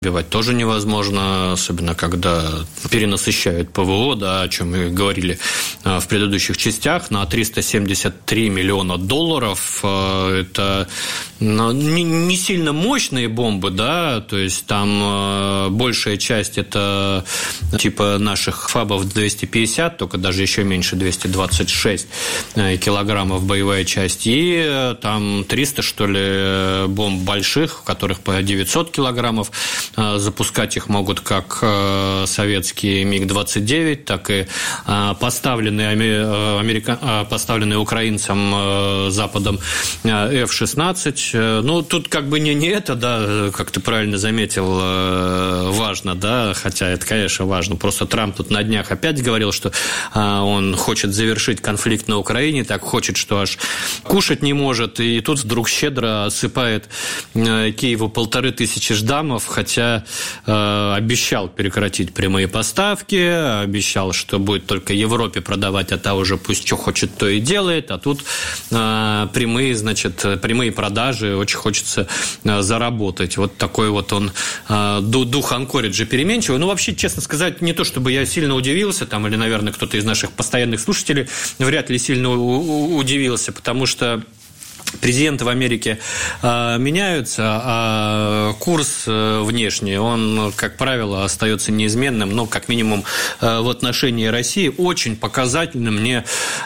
Убивать тоже невозможно, особенно когда перенасыщают ПВО, да, о чем мы говорили в предыдущих частях, на $373 миллиона. Это не сильно мощные бомбы, да, то есть там большая часть это типа наших ФАБов 250, только даже еще меньше, 226 килограммов боевая часть, и там 300, что ли, бомб больших, у которых по 900 килограммов. Запускать их могут как советские МиГ-29, так и поставленные украинцам Западом F-16. Ну, тут как бы не это, да, как ты правильно заметил, важно, да, хотя это, конечно, важно. Просто Трамп тут на днях опять говорил, что он хочет завершить конфликт на Украине, так хочет, что аж кушать не может, и тут вдруг щедро осыпает Киеву 1500 ждамов, хотя обещал прекратить прямые поставки, обещал, что будет только Европе продавать, а та уже пусть что хочет, то и делает, а тут прямые продажи, очень хочется заработать. Вот такой вот он дух Анкориджа переменчивый. Ну, вообще, честно сказать, не то, чтобы я сильно удивился, там, или, наверное, кто-то из наших постоянных слушателей вряд ли сильно удивился, потому что президенты в Америке меняются, а курс внешний, он, как правило, остается неизменным, но, как минимум, в отношении России очень показательным мне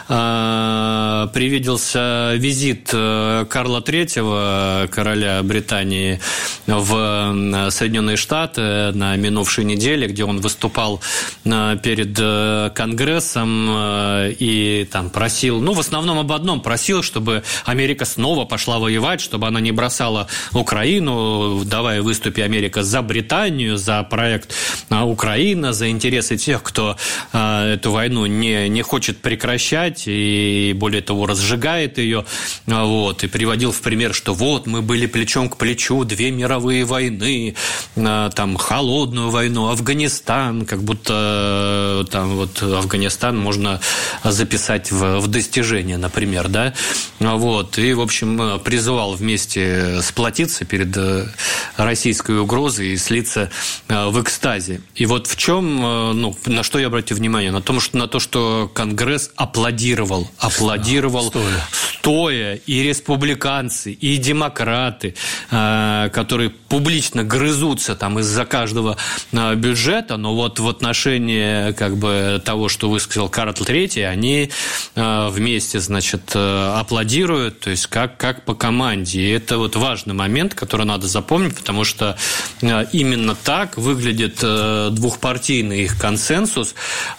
привиделся визит Карла III, короля Британии, в Соединенные Штаты на минувшей неделе, где он выступал перед Конгрессом и там просил, в основном об одном, просил, чтобы Америка снова пошла воевать, чтобы она не бросала Украину, давай выступи, Америка, за Британию, за проект Украина, за интересы тех, кто эту войну не хочет прекращать и, более того, разжигает ее, вот, и приводил в пример, что вот, мы были плечом к плечу, 2 мировые войны, там, холодную войну, Афганистан, как будто там вот Афганистан можно записать в достижение, например, да, вот, и, в общем, призывал вместе сплотиться перед российской угрозой и слиться в экстазе. И вот в чем, на что я обратил внимание? На то, что Конгресс аплодировал стоя, и республиканцы, и демократы, которые публично грызутся там из-за каждого бюджета, но вот в отношении как бы того, что высказал Карл III, они вместе, значит, аплодируют, то есть как по команде. И это вот важный момент, который надо запомнить, потому что именно так выглядит двухпартийный их консенсус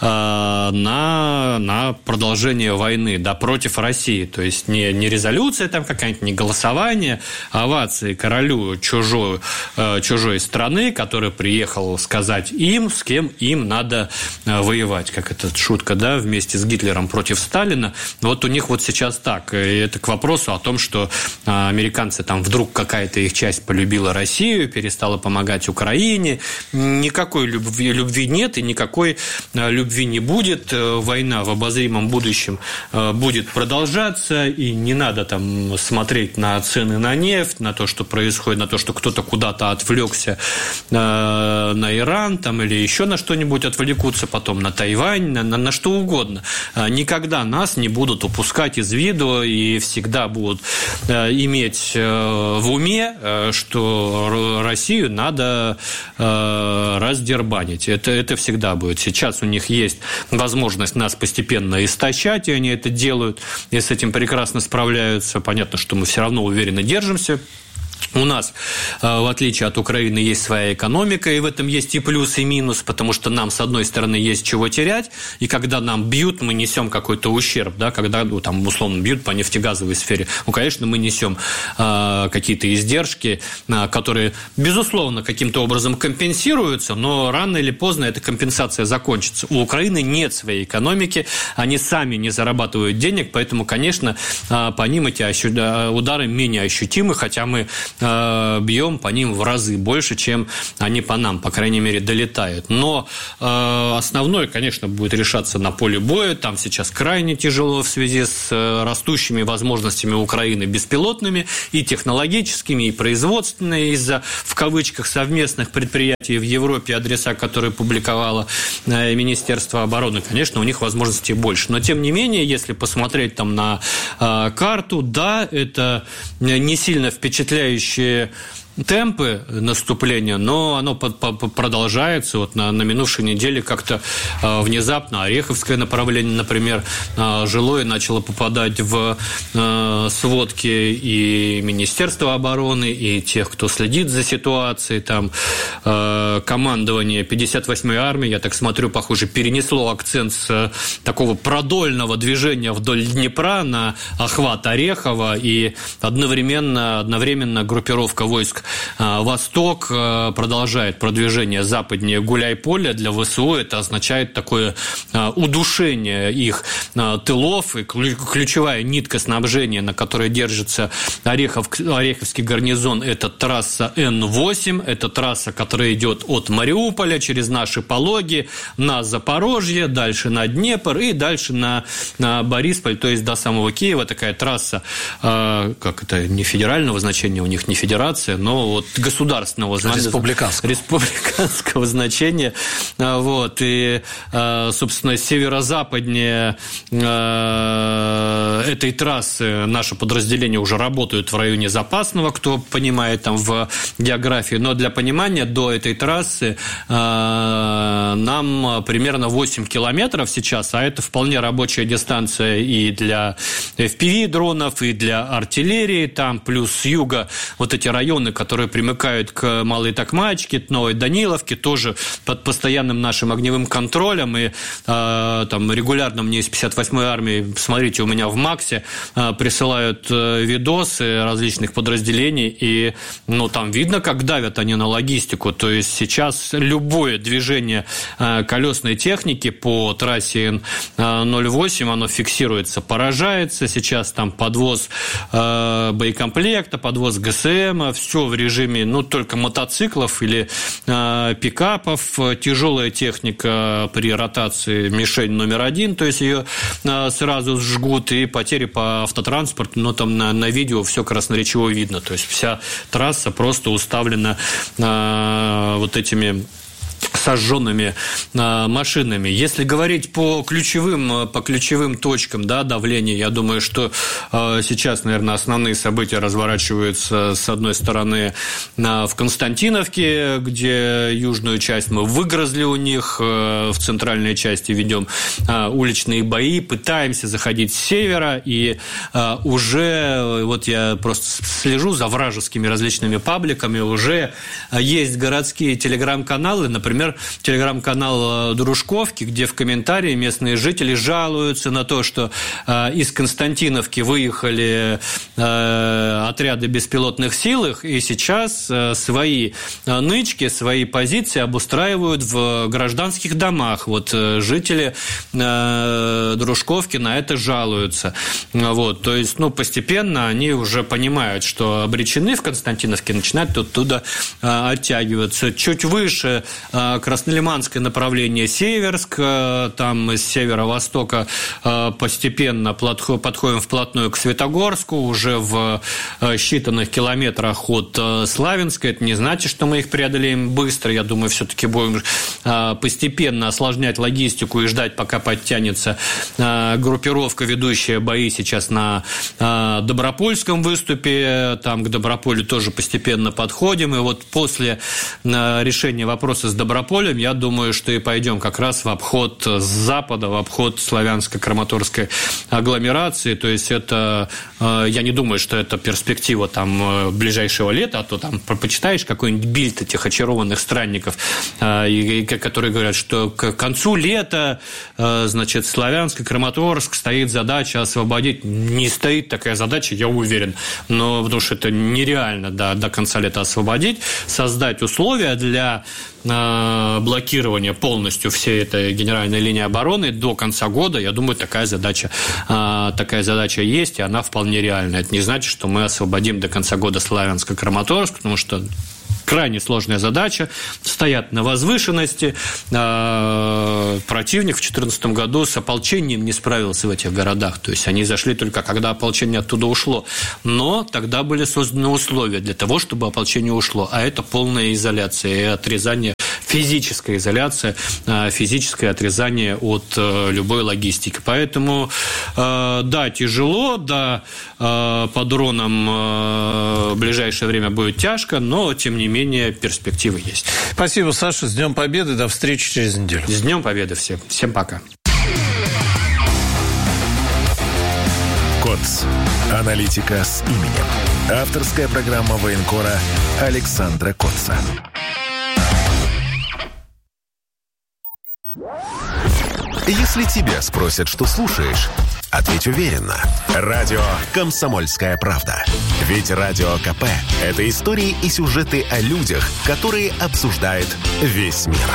на продолжение войны, да, против России. То есть не резолюция там какая-нибудь, не голосование, а овации королю чужой страны, который приехал сказать им, с кем им надо воевать. Как эта шутка, да, вместе с Гитлером против Сталина. Вот у них вот сейчас так. И это к вопросу о том, что американцы там вдруг какая-то их часть полюбила Россию, перестала помогать Украине. Никакой любви нет и никакой любви не будет. Война в обозримом будущем будет продолжаться, и не надо там смотреть на цены на нефть, на то, что происходит, на то, что кто-то куда-то отвлекся на Иран там, или еще на что-нибудь отвлекутся, потом на Тайвань, на что угодно. Никогда нас не будут упускать из виду и всегда будут иметь в уме, что Россию надо раздербанить. Это всегда будет. Сейчас у них есть возможность нас постепенно истощать, и они это делают, и с этим прекрасно справляются. Понятно, что мы все равно уверенно держимся. У нас, в отличие от Украины, есть своя экономика, и в этом есть и плюс, и минус, потому что нам, с одной стороны, есть чего терять, и когда нам бьют, мы несем какой-то ущерб, да, когда, там, условно, бьют по нефтегазовой сфере, конечно, мы несем какие-то издержки, которые, безусловно, каким-то образом компенсируются, но рано или поздно эта компенсация закончится. У Украины нет своей экономики, они сами не зарабатывают денег, поэтому, конечно, по ним эти удары менее ощутимы, хотя мы бьем по ним в разы больше, чем они по нам, по крайней мере, долетают. Но основное, конечно, будет решаться на поле боя. Там сейчас крайне тяжело в связи с растущими возможностями Украины беспилотными и технологическими, и производственными из-за, в кавычках, совместных предприятий в Европе, адреса, которые публиковало Министерство обороны. Конечно, у них возможностей больше. Но, тем не менее, если посмотреть там на карту, да, это не сильно впечатляющие темпы наступления, но оно продолжается. Вот на минувшей неделе как-то внезапно Ореховское направление, например, жилое начало попадать в сводки и Министерства обороны, и тех, кто следит за ситуацией. Там командование 58-й армии, я так смотрю, похоже, перенесло акцент с такого продольного движения вдоль Днепра на охват Орехова, и одновременно группировка войск «Восток» продолжает продвижение западнее Гуляйполя. Для ВСУ это означает такое удушение их тылов, и ключевая нитка снабжения, на которой держится Ореховский гарнизон, это трасса Н8, это трасса, которая идет от Мариуполя через наши Пологи на Запорожье, дальше на Днепр и дальше на Борисполь, то есть до самого Киева. Такая трасса, как это, не федерального значения, у них не федерация, но вот государственного значения. Республиканского значения. Вот. И, собственно, северо-западнее этой трассы наши подразделения уже работают в районе Запасного, кто понимает там в географии. Но для понимания, до этой трассы нам примерно 8 километров сейчас, а это вполне рабочая дистанция и для FPV-дронов, и для артиллерии. Там плюс с юга вот эти районы, которые примыкают к Малой Токмачке, Новой Даниловке, тоже под постоянным нашим огневым контролем. И там регулярно мне из 58-й армии, смотрите, у меня в МАКСе присылают видосы различных подразделений, и там видно, как давят они на логистику. То есть сейчас любое движение колесной техники по трассе Н-08, оно фиксируется, поражается. Сейчас там подвоз боекомплекта, подвоз ГСМ, все в режиме, только мотоциклов или пикапов. Тяжелая техника при ротации мишень номер 1, то есть ее сразу сжгут, и потери по автотранспорту, но там на видео все красноречиво видно. То есть вся трасса просто уставлена вот этими сожженными машинами. Если говорить по ключевым точкам, да, давления, я думаю, что сейчас, наверное, основные события разворачиваются, с одной стороны, в Константиновке, где южную часть мы выгрызли у них, в центральной части ведем уличные бои, пытаемся заходить с севера, и уже, вот я просто слежу за вражескими различными пабликами, уже есть городские телеграм-каналы, например, телеграм-канал Дружковки, где в комментарии местные жители жалуются на то, что из Константиновки выехали отряды беспилотных сил, и сейчас свои нычки, свои позиции обустраивают в гражданских домах. Вот жители Дружковки на это жалуются. Вот, то есть, постепенно они уже понимают, что обречены в Константиновке, начинают оттуда оттягиваться. Чуть выше Краснолиманское направление Северск, там с северо-востока постепенно подходим вплотную к Светогорску, уже в считанных километрах от Славянска. Это не значит, что мы их преодолеем быстро. Я думаю, все-таки будем постепенно осложнять логистику и ждать, пока подтянется группировка, ведущая бои сейчас на Добропольском выступе. Там к Доброполю тоже постепенно подходим. И вот после решения вопроса с Доброполем, я думаю, что и пойдем как раз в обход с запада, в обход Славянско-Краматорской агломерации. То есть это, я не думаю, что это перспектива там ближайшего лета, а то там почитаешь какой-нибудь бильд этих очарованных странников, которые говорят, что к концу лета, значит, Славянск и Краматорск стоит задача освободить. Не стоит такая задача, я уверен, но потому что это нереально до конца лета освободить, создать условия для блокирования полностью всей этой генеральной линии обороны до конца года, я думаю, такая задача есть, и она вполне реальна. Это не значит, что мы освободим до конца года Славянск и Краматорск, потому что крайне сложная задача, стоят на возвышенности. Противник в 2014 году с ополчением не справился в этих городах. То есть они зашли только когда ополчение оттуда ушло. Но тогда были созданы условия для того, чтобы ополчение ушло. А это полная изоляция и отрезание, физическая изоляция, физическое отрезание от любой логистики. Поэтому, да, тяжело, да, по дронам в ближайшее время будет тяжко, но, тем не менее, перспективы есть. Спасибо, Саша. С Днем Победы. До встречи через неделю. С Днем Победы всем. Всем пока. КОЦ. Аналитика с именем. Авторская программа военкора Александра Котца. Если тебя спросят, что слушаешь, ответь уверенно. Радио «Комсомольская правда». Ведь Радио КП – это истории и сюжеты о людях, которые обсуждает весь мир.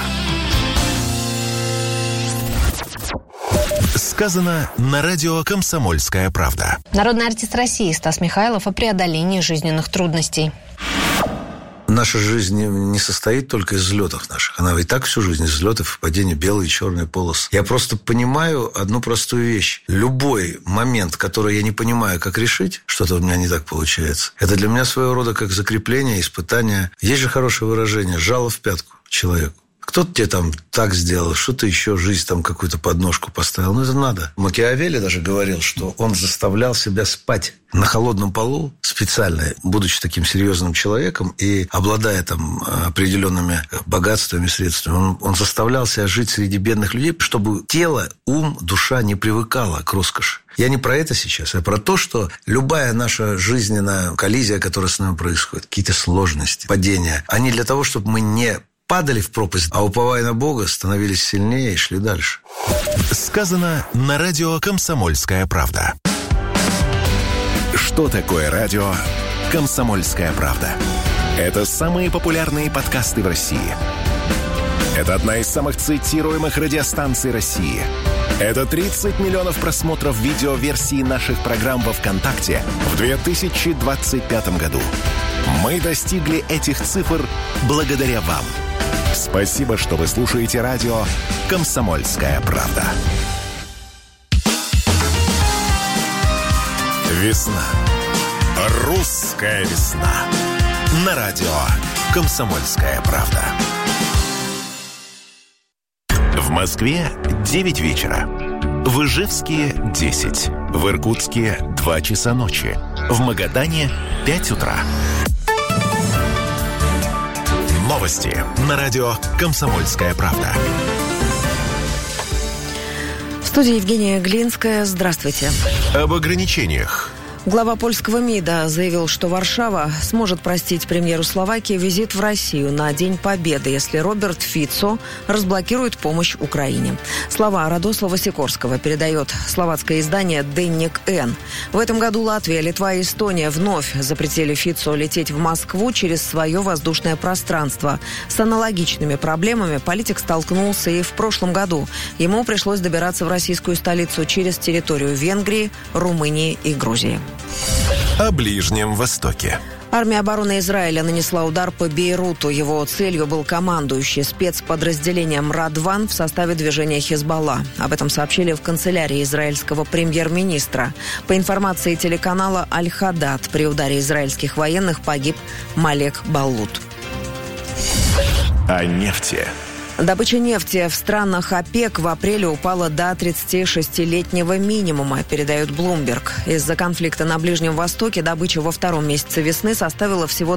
Сказано на радио «Комсомольская правда». Народный артист России Стас Михайлов о преодолении жизненных трудностей. Наша жизнь не состоит только из взлетов наших. Она и так всю жизнь из взлетов и падений, белые и черные полосы. Я просто понимаю одну простую вещь. Любой момент, который я не понимаю, как решить, что-то у меня не так получается, это для меня своего рода как закрепление, испытание. Есть же хорошее выражение «жало в пятку» человеку. Кто-то тебе там так сделал, что-то еще, жизнь там какую-то подножку поставил. Ну, это надо. Макиавелли даже говорил, что он заставлял себя спать на холодном полу специально, будучи таким серьезным человеком и обладая там определенными богатствами, средствами. Он заставлял себя жить среди бедных людей, чтобы тело, ум, душа не привыкала к роскоши. Я не про это сейчас, а про то, что любая наша жизненная коллизия, которая с нами происходит, какие-то сложности, падения, они для того, чтобы мы не падали в пропасть, а уповая на Бога, становились сильнее и шли дальше. Сказано на радио «Комсомольская правда». Что такое радио «Комсомольская правда»? Это самые популярные подкасты в России. Это одна из самых цитируемых радиостанций России. Это 30 миллионов просмотров видеоверсии наших программ во ВКонтакте в 2025 году. Мы достигли этих цифр благодаря вам. Спасибо, что вы слушаете радио «Комсомольская правда». Весна. Русская весна. На радио «Комсомольская правда». В Москве 9 вечера. В Ижевске 10. В Иркутске 2 часа ночи. В Магадане 5 утра. Новости на радио «Комсомольская правда». В студии Евгения Глинская. Здравствуйте. Об ограничениях. Глава польского МИДа заявил, что Варшава сможет простить премьеру Словакии визит в Россию на День Победы, если Роберт Фицо разблокирует помощь Украине. Слова Радослава Сикорского передает словацкое издание «Денник Н». В этом году Латвия, Литва и Эстония вновь запретили Фицо лететь в Москву через свое воздушное пространство. С аналогичными проблемами политик столкнулся и в прошлом году. Ему пришлось добираться в российскую столицу через территорию Венгрии, Румынии и Грузии. О Ближнем Востоке. Армия обороны Израиля нанесла удар по Бейруту. Его целью был командующий спецподразделением Радван в составе движения Хизбалла. Об этом сообщили в канцелярии израильского премьер-министра. По информации телеканала Аль-Хадад, при ударе израильских военных погиб Малек Баллут. О нефти. Добыча нефти в странах ОПЕК в апреле упала до 36-летнего минимума, передает Bloomberg. Из-за конфликта на Ближнем Востоке добыча во втором месяце весны составила всего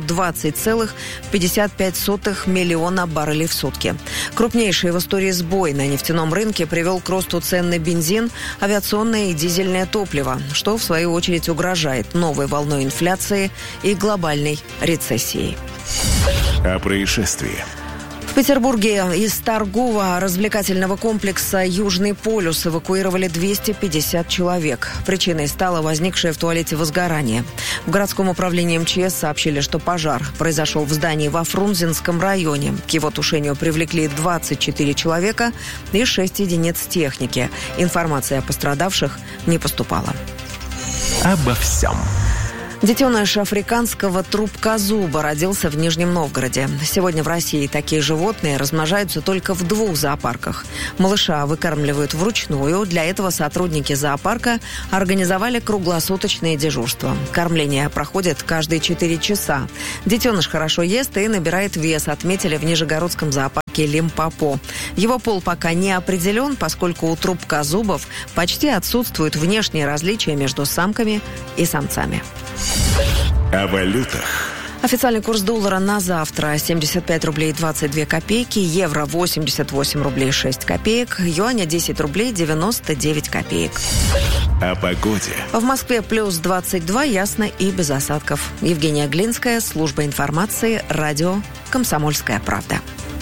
20,55 миллиона баррелей в сутки. Крупнейший в истории сбой на нефтяном рынке привел к росту цен на бензин, авиационное и дизельное топливо, что в свою очередь угрожает новой волной инфляции и глобальной рецессией. О происшествии. В В Петербурге из торгово-развлекательного комплекса «Южный полюс» эвакуировали 250 человек. Причиной стало возникшее в туалете возгорание. В городском управлении МЧС сообщили, что пожар произошел в здании во Фрунзенском районе. К его тушению привлекли 24 человека и 6 единиц техники. Информация о пострадавших не поступала. Обо всем. Детеныш африканского трубкозуба родился в Нижнем Новгороде. Сегодня в России такие животные размножаются только в 2 зоопарках. Малыша выкармливают вручную. Для этого сотрудники зоопарка организовали круглосуточные дежурства. Кормление проходит каждые 4 часа. Детеныш хорошо ест и набирает вес, отметили в Нижегородском зоопарке Лимпопо. Его пол пока не определен, поскольку у трубкозубов почти отсутствуют внешние различия между самками и самцами. О валютах. Официальный курс доллара на завтра 75 рублей 22 копейки, евро 88 рублей 6 копеек, юаня 10 рублей 99 копеек. О погоде. В Москве плюс 22, ясно и без осадков. Евгения Глинская, служба информации, радио «Комсомольская правда».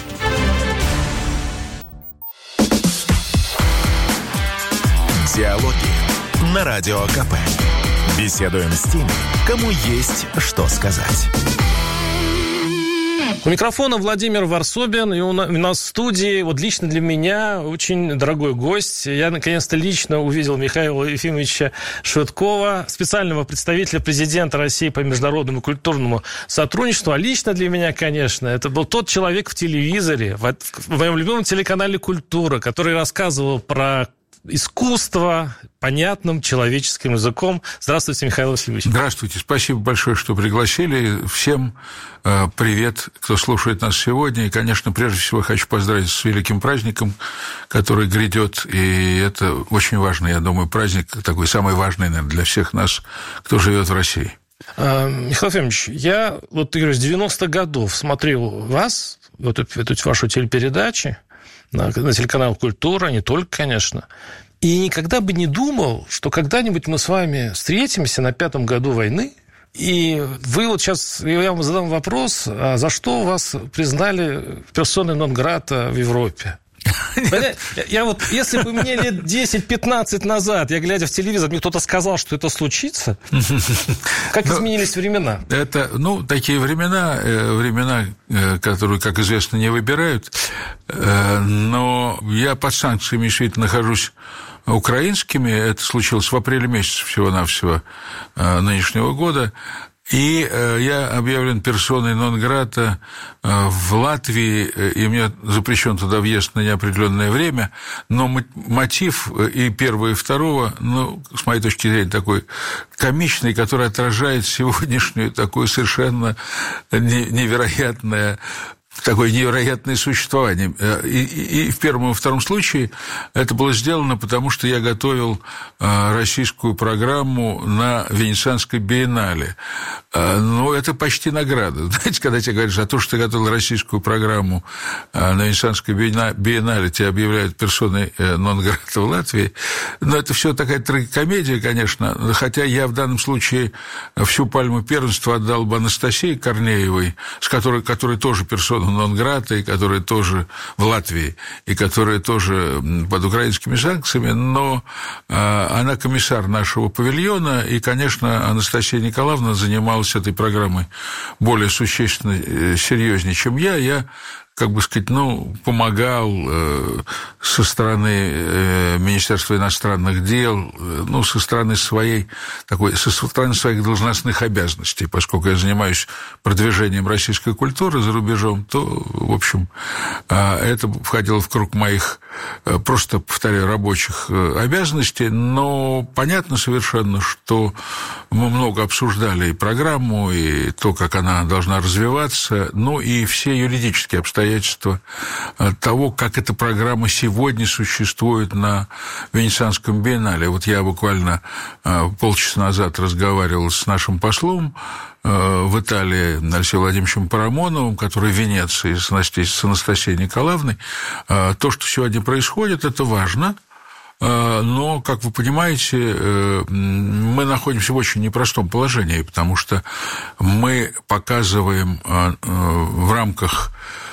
Диалоги на Радио КП. Беседуем с теми, кому есть что сказать. У микрофона Владимир Варсобин, и у нас в студии, вот лично для меня, очень дорогой гость. Я, наконец-то, лично увидел Михаила Ефимовича Швыдкова, специального представителя президента России по международному культурному сотрудничеству. А лично для меня, конечно, это был тот человек в телевизоре, в моем любимом телеканале «Культура», который рассказывал про искусство понятным человеческим языком. Здравствуйте, Михаил Васильевич. Здравствуйте. Спасибо большое, что пригласили. Всем привет, кто слушает нас сегодня. И, конечно, прежде всего хочу поздравить с великим праздником, который грядет. И это очень важный, я думаю, праздник, такой самый важный, наверное, для всех нас, кто живет в России. Михаил Ефимович, я вот, говорю, с 90-х годов смотрел вас, эту вашу телепередачу, на телеканал «Культура», не только, конечно. И никогда бы не думал, что когда-нибудь мы с вами встретимся на 5-м году войны, и вы вот сейчас, я вам задам вопрос, а за что вас признали персоной нон-грата в Европе? Я вот, если бы мне лет 10-15 назад, я глядя в телевизор, мне кто-то сказал, что это случится, как изменились времена? Это, такие времена, которые, как известно, не выбирают, но я под санкциями действительно нахожусь украинскими, это случилось в апреле месяце всего-навсего нынешнего года, и я объявлен персоной нон-грата в Латвии, и мне запрещен туда въезд на неопределенное время, но мотив и первого, и второго, с моей точки зрения, такой комичный, который отражает сегодняшнюю такую совершенно невероятное существование. И в первом и втором случае это было сделано, потому что я готовил российскую программу на Венецианской биеннале. Это почти награда. Знаете, когда тебе говорят, за то, что ты готовил российскую программу на Венецианской биеннале, тебя объявляют персоной нон-грата в Латвии. Но это все такая трагикомедия, конечно, хотя я в данном случае всю пальму первенства отдал бы Анастасии Корнеевой, которая тоже персона нон-грата, и которая тоже в Латвии, и которая тоже под украинскими санкциями, но она комиссар нашего павильона, и, конечно, Анастасия Николаевна занималась этой программой более существенно, серьезнее, чем я. Я, помогал со стороны Министерства иностранных дел, со стороны своих должностных обязанностей, поскольку я занимаюсь продвижением российской культуры за рубежом, то, в общем, это входило в круг моих, просто, повторяю, рабочих обязанностей, но понятно совершенно, что мы много обсуждали и программу, и то, как она должна развиваться, и все юридические обстоятельства того, как эта программа сегодня существует на Венецианском биеннале. Вот я буквально полчаса назад разговаривал с нашим послом в Италии Алексеем Владимировичем Парамоновым, который в Венеции с Анастасией Николаевной. То, что сегодня происходит, это важно. Но, как вы понимаете, мы находимся в очень непростом положении, потому что мы показываем в рамках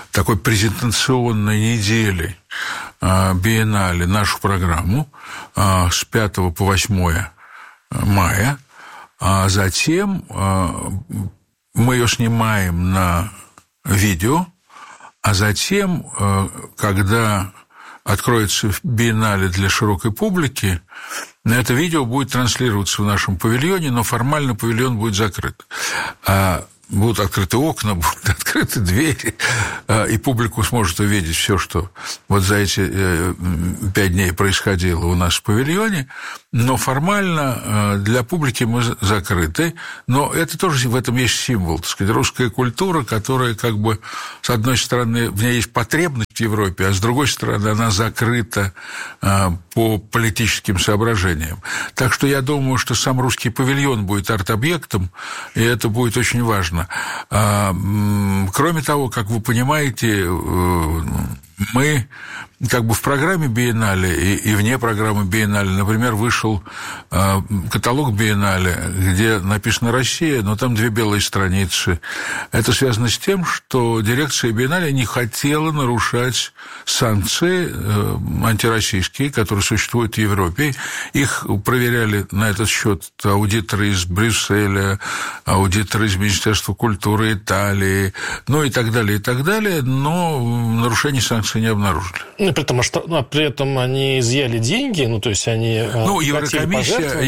такой презентационной недели биеннале нашу программу с 5 по 8 мая, а затем мы ее снимаем на видео, а затем, когда откроется биеннале для широкой публики, это видео будет транслироваться в нашем павильоне, но формально павильон будет закрыт. Будут открыты окна, будут открыты двери, и публику сможет увидеть все, что вот за эти 5 дней происходило у нас в павильоне, но формально для публики мы закрыты, но это тоже, в этом есть символ, так сказать, русская культура, которая как бы, с одной стороны, в ней есть потребность в Европе, а с другой стороны, она закрыта по политическим соображениям. Так что я думаю, что сам русский павильон будет арт-объектом, и это будет очень важно. Кроме того, как вы понимаете, мы как бы в программе биеннале и вне программы биеннале, например, вышел каталог биеннале, где написано «Россия», но там 2 белые страницы. Это связано с тем, что дирекция биеннале не хотела нарушать санкции антироссийские, которые существуют в Европе. Их проверяли на этот счет аудиторы из Брюсселя, аудиторы из Министерства культуры Италии, ну и так далее, но нарушений санкций не обнаружили. При этом они изъяли деньги, то есть они... Еврокомиссия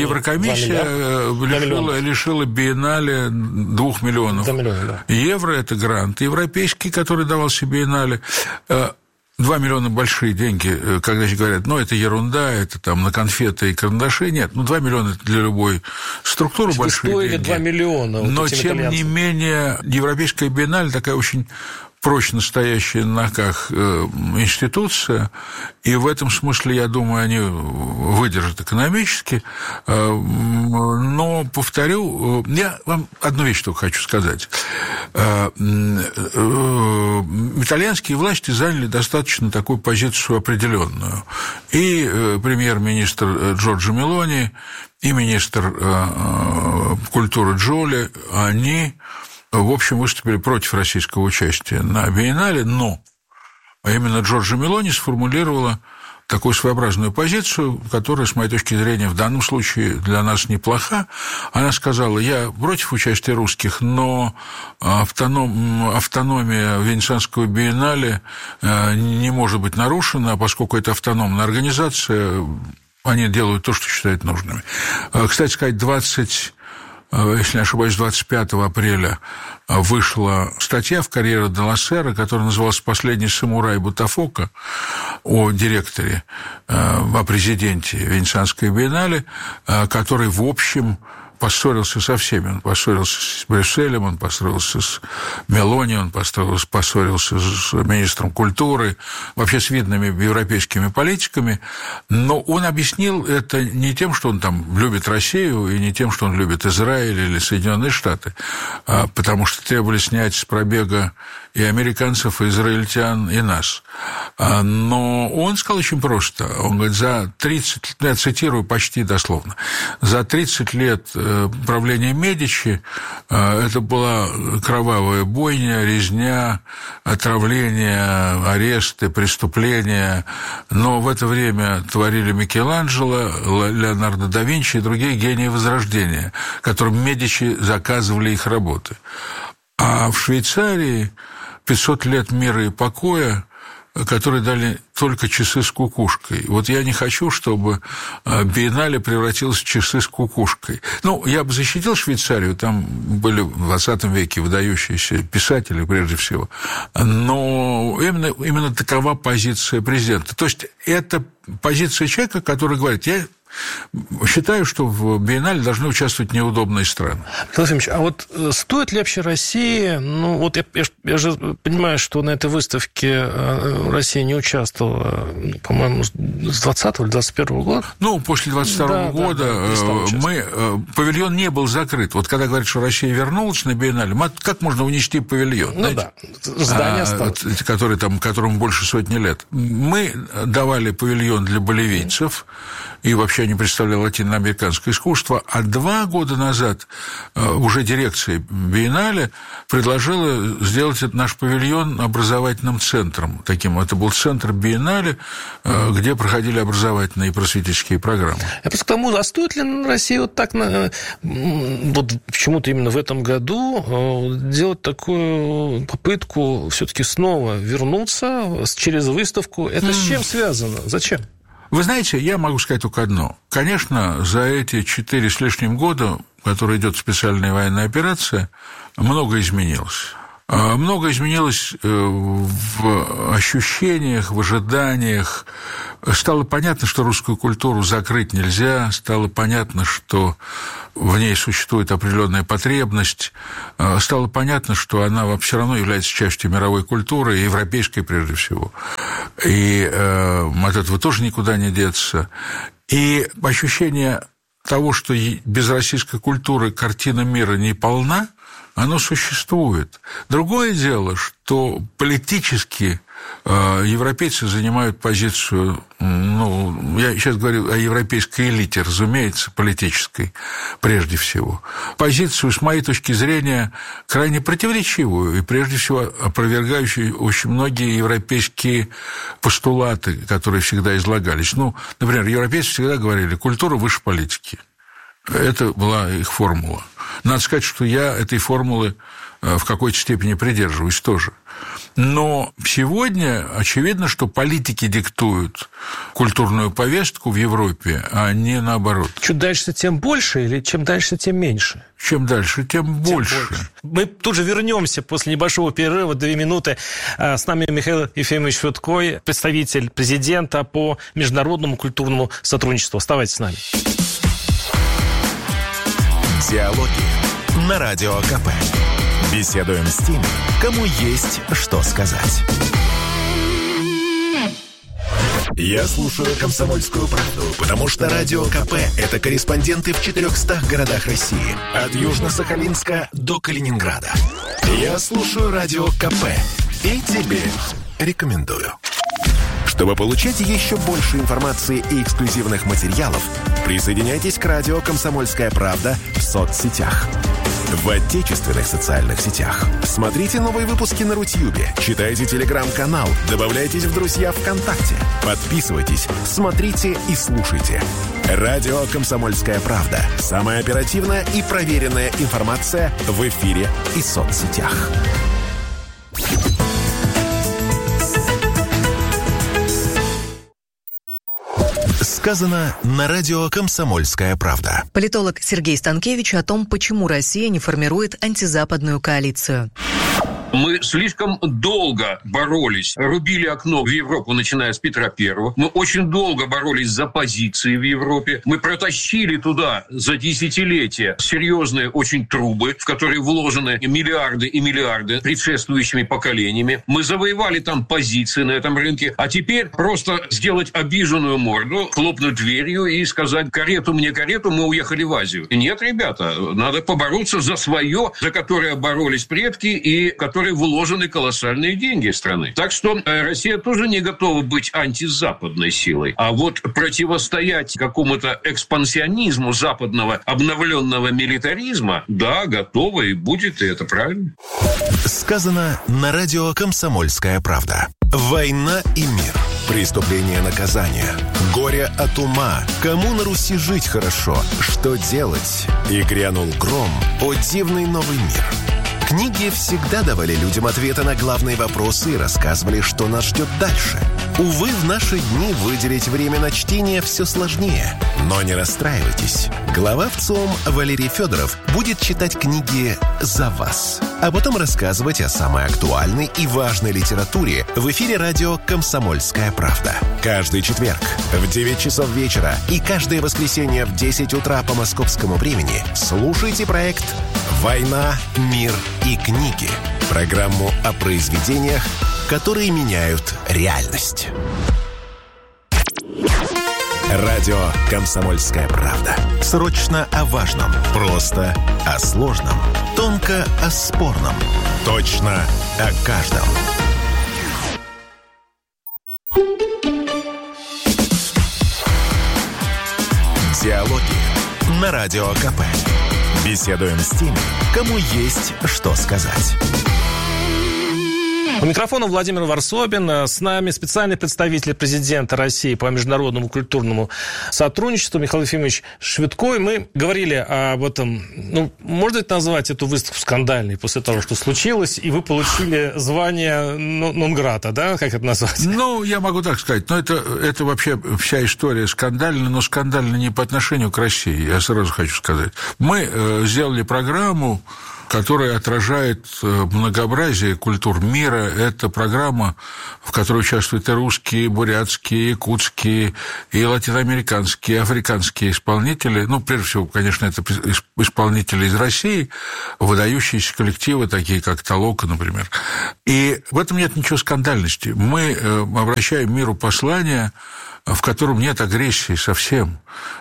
лишила биеннале 2 миллионов евро. Это грант европейский, который давался биеннале. 2 миллиона большие деньги, когда говорят, это ерунда, это там на конфеты и карандаши. Нет, 2 миллиона для любой структуры большие деньги. 2 миллиона. Но, тем не менее, Европейская биеннале такая очень прочно стоящая на ногах институция, и в этом смысле, я думаю, они выдержат экономически. Но, повторю, я вам одну вещь только хочу сказать. Итальянские власти заняли достаточно такую позицию определенную. И премьер-министр Джорджо Мелони, и министр культуры Джоли, они... в общем, выступили против российского участия на биеннале, но именно Джорджо Мелони сформулировала такую своеобразную позицию, которая, с моей точки зрения, в данном случае для нас неплоха. Она сказала, я против участия русских, но автономия Венецианского биеннале не может быть нарушена, поскольку это автономная организация, они делают то, что считают нужными. Кстати сказать, если не ошибаюсь, 25 апреля вышла статья в «Корьеро делла Сера», которая называлась «Последний самурай Бутафока», о директоре, о президенте Венецианской биеннале, который, в общем, поссорился со всеми. Он поссорился с Брюсселем, он поссорился с Мелони, он поссорился с министром культуры, вообще с видными европейскими политиками. Но он объяснил это не тем, что он там любит Россию, и не тем, что он любит Израиль или Соединенные Штаты, потому что требовали снять с пробега и американцев, и израильтян, и нас. Но он сказал очень просто. Он говорит, за 30, я цитирую почти дословно, за 30 лет правления Медичи это была кровавая бойня, резня, отравление, аресты, преступления. Но в это время творили Микеланджело, Леонардо да Винчи и другие гении Возрождения, которым Медичи заказывали их работы. А в Швейцарии 500 лет мира и покоя, которые дали только часы с кукушкой. Вот я не хочу, чтобы биеннале превратилось в часы с кукушкой. Я бы защитил Швейцарию, там были в 20 веке выдающиеся писатели, прежде всего. Но именно такова позиция президента. То есть это позиция человека, который говорит, я считаю, что в биеннале должны участвовать неудобные страны. Михаил Ефимович, а вот стоит ли вообще России... я же понимаю, что на этой выставке Россия не участвовала, по-моему, с 20 или 21 года. После 22 года павильон не был закрыт. Вот когда говорят, что Россия вернулась на биеннале, как можно унести павильон? Здание осталось. Которому больше 100 лет. Мы давали павильон для боливийцев, и вообще не представляли латиноамериканское искусство. А 2 года назад уже дирекция Биеннале предложила сделать этот наш павильон образовательным центром. Таким. Это был центр Биеннале, где проходили образовательные и просветительские программы. А просто к тому, а стоит ли Россия вот так, вот почему-то именно в этом году делать такую попытку все-таки снова вернуться через выставку? Это с чем связано? Зачем? Вы знаете, я могу сказать только одно. Конечно, за эти 4 с лишним года, которые идет специальная военная операция, много изменилось. Много изменилось в ощущениях, в ожиданиях. Стало понятно, что русскую культуру закрыть нельзя. Стало понятно, что в ней существует определенная потребность. Стало понятно, что она все равно является частью мировой культуры, европейской прежде всего. И от этого тоже никуда не деться. И ощущение того, что без российской культуры картина мира не полна, оно существует. Другое дело, что политически европейцы занимают позицию, я сейчас говорю о европейской элите, разумеется, политической прежде всего, позицию, с моей точки зрения, крайне противоречивую и, прежде всего, опровергающую очень многие европейские постулаты, которые всегда излагались. Например, европейцы всегда говорили: культура выше политики. Это была их формула. Надо сказать, что я этой формулы в какой-то степени придерживаюсь тоже. Но сегодня очевидно, что политики диктуют культурную повестку в Европе, а не наоборот. Чем дальше, тем больше, или чем дальше, тем меньше? Чем дальше, тем больше. Мы тут же вернемся после небольшого перерыва, 2 минуты. С нами Михаил Ефимович Федкой, представитель президента по международному культурному сотрудничеству. Оставайтесь с нами. Диалоги на Радио КП. Беседуем с теми, кому есть что сказать. Я слушаю «Комсомольскую правду», потому что Радио КП – это корреспонденты в 400 городах России. От Южно-Сахалинска до Калининграда. Я слушаю Радио КП и тебе рекомендую. Чтобы получать еще больше информации и эксклюзивных материалов, присоединяйтесь к радио «Комсомольская правда» в соцсетях. В отечественных социальных сетях. Смотрите новые выпуски на Рутьюбе, читайте телеграм-канал, добавляйтесь в друзья ВКонтакте, подписывайтесь, смотрите и слушайте. Радио «Комсомольская правда». Самая оперативная и проверенная информация в эфире и соцсетях. Сказано на радио «Комсомольская правда». Политолог Сергей Станкевич о том, почему Россия не формирует антизападную коалицию. Мы слишком долго боролись, рубили окно в Европу, начиная с Петра Первого. Мы очень долго боролись за позиции в Европе. Мы протащили туда за десятилетия серьезные очень трубы, в которые вложены миллиарды и миллиарды предшествующими поколениями. Мы завоевали там позиции на этом рынке. А теперь просто сделать обиженную морду, хлопнуть дверью и сказать: карету мне, карету, мы уехали в Азию. Нет, ребята, надо побороться за свое, за которое боролись предки и которые вложены колоссальные деньги страны. Так что Россия тоже не готова быть антизападной силой. А вот противостоять какому-то экспансионизму западного обновленного милитаризма, да, готова и будет, и это правильно. Сказано на радио «Комсомольская правда». Война и мир. Преступление, наказание. Горе от ума. Кому на Руси жить хорошо? Что делать? И грянул гром. О дивный новый мир. Книги всегда давали людям ответы на главные вопросы и рассказывали, что нас ждет дальше. Увы, в наши дни выделить время на чтение все сложнее. Но не расстраивайтесь. Глава ВЦИОМ Валерий Федоров будет читать книги за вас, а потом рассказывать о самой актуальной и важной литературе в эфире радио «Комсомольская правда». Каждый четверг в 9 часов вечера и каждое воскресенье в 10 утра по московскому времени слушайте проект «Война, мир и книги». Программу о произведениях, которые меняют реальность. Радио «Комсомольская правда». Срочно о важном, просто о сложном, тонко о спорном, точно о каждом. Диалоги на Радио КП. Беседуем с теми, кому есть что сказать. У микрофона Владимир Варсобин. С нами специальный представитель президента России по международному культурному сотрудничеству Михаил Ефимович Швидко. И мы говорили об этом, можно это назвать эту выставку скандальной после того, что случилось, и вы получили звание нон-грата, да? Как это назвать? Я могу так сказать. Но это вообще вся история скандальна, но скандальна не по отношению к России, я сразу хочу сказать. Мы сделали программу, которая отражает многообразие культур мира. Это программа, в которой участвуют и русские, и бурятские, и якутские, и латиноамериканские, и африканские исполнители. Прежде всего, конечно, это исполнители из России, выдающиеся коллективы, такие как Толока, например. И в этом нет ничего скандальности. Мы обращаем миру послание, в котором нет агрессии совсем.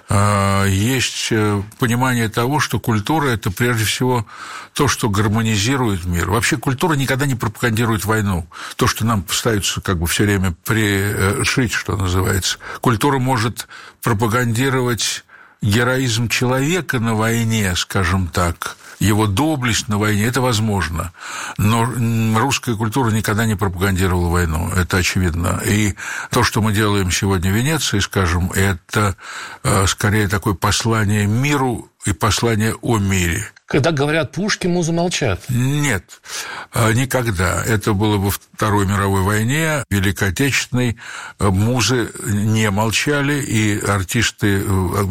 Есть понимание того, что культура – это прежде всего то, что гармонизирует мир. Вообще культура никогда не пропагандирует войну. То, что нам пытаются все время пришить, что называется. Культура может пропагандировать героизм человека на войне, скажем так, его доблесть на войне, это возможно. Но русская культура никогда не пропагандировала войну, это очевидно. И то, что мы делаем сегодня в Венеции, скажем, это скорее такое послание миру и послание о мире. Когда говорят «пушки», музы молчат. Нет, никогда. Это было во Второй мировой войне, Великой Отечественной. Музы не молчали, и артисты...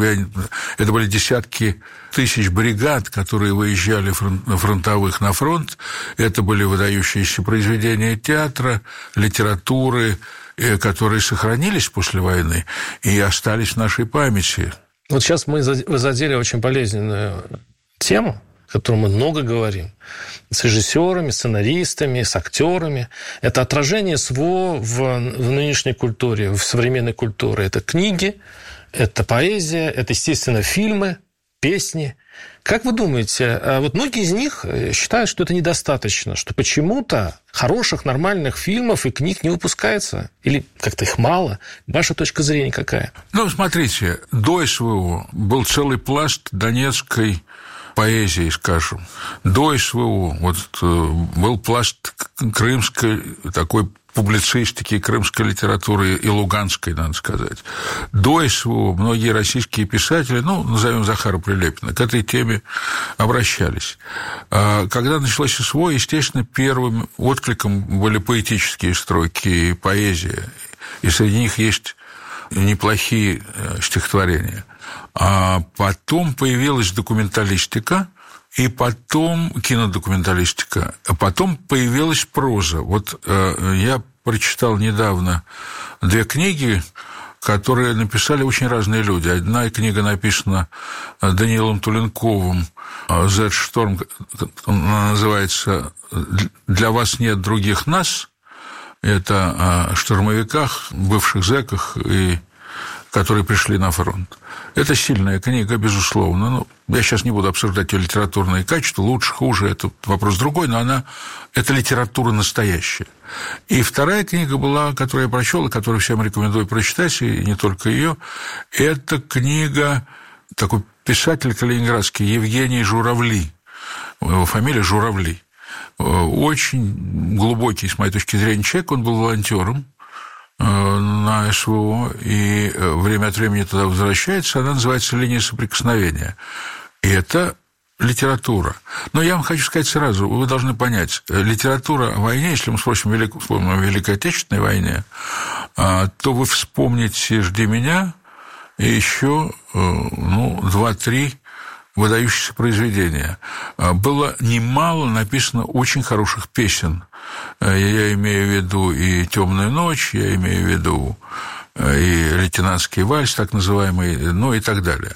Это были десятки тысяч бригад, которые выезжали фронтовых на фронт. Это были выдающиеся произведения театра, литературы, которые сохранились после войны и остались в нашей памяти. Вот сейчас вы задели очень болезненную тему, о которой мы много говорим, с режиссерами, сценаристами, с актерами. Это отражение СВО в нынешней культуре, в современной культуре. Это книги, это поэзия, это, естественно, фильмы, песни. Как вы думаете, вот многие из них считают, что это недостаточно, что почему-то хороших, нормальных фильмов и книг не выпускается? Или как-то их мало? Ваша точка зрения какая? Смотрите, до СВО был целый пласт донецкой поэзии, скажем. До СВО был пласт крымской такой публицистики, крымской литературы и луганской, надо сказать. До СВО многие российские писатели, назовем Захара Прилепина, к этой теме обращались. Когда началось СВО, естественно, первым откликом были поэтические строки и поэзия, и среди них есть неплохие стихотворения. А потом появилась документалистика, и потом кинодокументалистика, а потом появилась проза. Я прочитал недавно 2 книги, которые написали очень разные люди. Одна книга написана Даниилом Туленковым, «Z-шторм», она называется «Для вас нет других нас». Это о штурмовиках, бывших зэках, которые пришли на фронт. Это сильная книга, безусловно. Я сейчас не буду обсуждать ее литературные качества, лучше, хуже, это вопрос другой, но это литература настоящая. И вторая книга была, которую я прочел, и которую всем рекомендую прочитать, и не только ее, это книга, такой писатель калининградский, Евгений Журавли. Его фамилия Журавли. Очень глубокий, с моей точки зрения, человек, он был волонтером на СВО, и время от времени туда возвращается, она называется «Линия соприкосновения». И это литература. Но я вам хочу сказать сразу, вы должны понять, литература о войне, если мы спросим о Великой Отечественной войне, то вы вспомните «Жди меня» и еще 2-3 выдающиеся произведения. Было немало написано очень хороших песен. Я имею в виду и «Темную ночь», я имею в виду и «Лейтенантский вальс», так называемый, и так далее.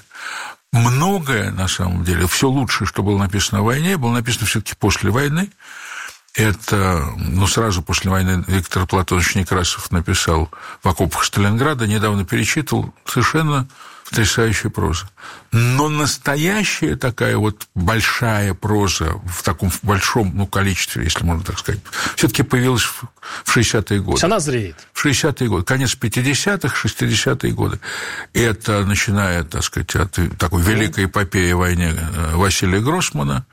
Многое, на самом деле, все лучшее, что было написано о войне, было написано все-таки после войны. Это, сразу после войны Виктор Платонович Некрасов написал «В окопах Сталинграда», недавно перечитывал, совершенно потрясающая проза. Но настоящая такая вот большая проза в таком большом количестве, если можно так сказать, все-таки появилась в 60-е годы. Она зреет. В 60-е годы, конец 50-х, 60-е годы. Это начиная, так сказать, от такой великой эпопеи о войне Василия Гроссмана.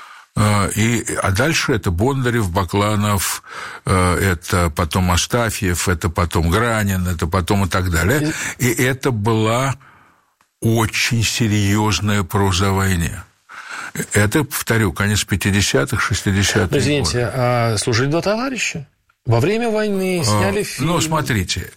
А дальше это Бондарев, Бакланов, это потом Астафьев, это потом Гранин, это потом и так далее. И это была очень серьезная проза о войне. Это, повторю, конец 50-х, 60-х. Извините, а служили два товарища? Во время войны сняли фильм? Смотрите,